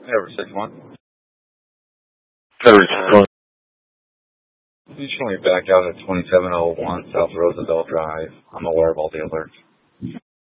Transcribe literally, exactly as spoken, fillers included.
Ever six one. Ever six one. You show me back out at twenty-seven oh one South Roosevelt Drive. I'm aware of all the alerts.